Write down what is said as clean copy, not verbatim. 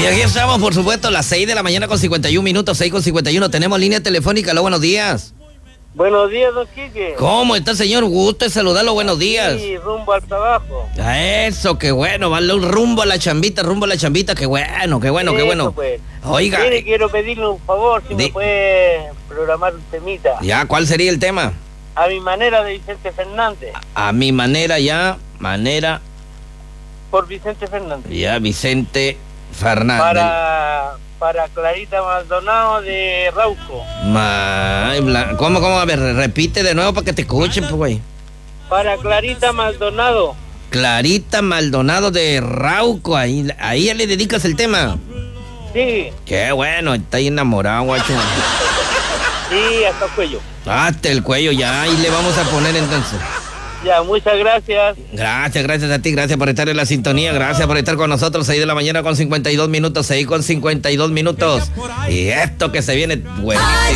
Y aquí estamos, por supuesto, las 6 de la mañana con 51 minutos, 6 con 51. Tenemos línea telefónica. Aló, buenos días. Buenos días, don Quique. ¿Cómo está, señor? Gusto de saludarlo, buenos días. Sí, rumbo al trabajo. Eso, qué bueno, vale, rumbo a la chambita, qué bueno, qué bueno, qué bueno. Pues. Oiga. Mire, quiero pedirle un favor, si me puede programar un temita. Ya, ¿cuál sería el tema? A mi manera, de Vicente Fernández. A mi manera, Por Vicente Fernández. Ya, Vicente Fernández. Para Clarita Maldonado de Rauco. ¿Cómo? A ver, repite de nuevo para que te escuchen, pues, güey. Para Clarita Maldonado. Clarita Maldonado de Rauco, ahí ya le dedicas el tema. Sí. Qué bueno, está ahí enamorado, guacho. Sí, hasta el cuello. Hasta el cuello, ya, ahí le vamos a poner entonces. Ya, muchas gracias. Gracias a ti, gracias por estar en la sintonía, gracias por estar con nosotros, 6 de la mañana con 52 minutos, 6 con 52 minutos. Y esto que se viene, güey.